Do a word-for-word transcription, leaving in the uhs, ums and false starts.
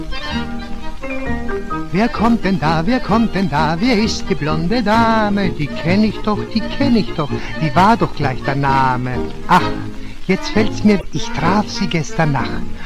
Wer kommt denn da, wer kommt denn da, wer ist die blonde Dame? Die kenn ich doch, die kenn ich doch, die war doch gleich der Name. Ach, jetzt fällt's mir, ich traf sie gestern Nacht.